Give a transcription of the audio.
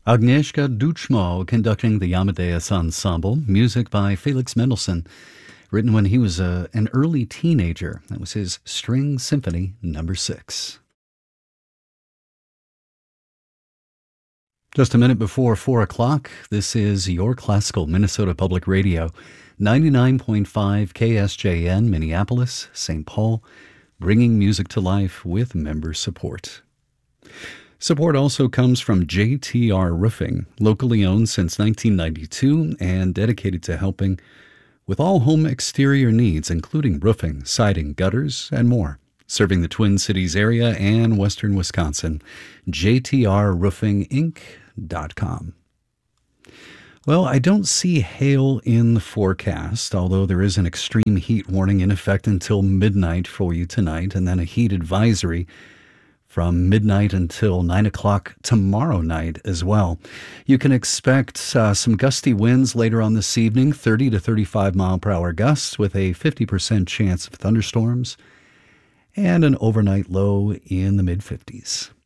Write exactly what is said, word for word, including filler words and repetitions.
Agnieszka Duchmo conducting the Amadeus Ensemble, music by Felix Mendelssohn, written when he was a, an early teenager. That was his String Symphony number six. Just a minute before four o'clock, this is your classical Minnesota Public Radio, ninety-nine point five K S J N, Minneapolis, Saint Paul, bringing music to life with member support. Support also comes from J T R Roofing, locally owned since nineteen ninety-two and dedicated to helping with all home exterior needs, including roofing, siding, gutters, and more. Serving the Twin Cities area and western Wisconsin, J T R roofing inc dot com. Well, I don't see hail in the forecast, although there is an extreme heat warning in effect until midnight for you tonight, and then a heat advisory from midnight until nine o'clock tomorrow night as well. You can expect uh, some gusty winds later on this evening, thirty to thirty-five mile per hour gusts with a fifty percent chance of thunderstorms, and an overnight low in the mid fifties.